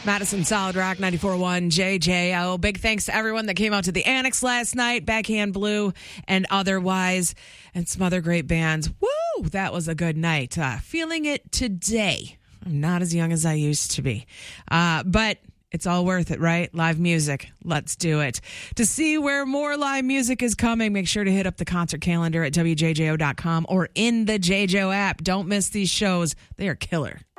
Madison Solid Rock 94.1 JJO. Big thanks to everyone that came out to the Annex last night, Backhand Blue and otherwise, and some other great bands. Woo! That was a good night. Feeling it today. I'm not as young as I used to be. But it's all worth it, right? Live music. Let's do it. To see where more live music is coming, make sure to hit up the concert calendar at WJJO.com or in the JJO app. Don't miss these shows. They are killer.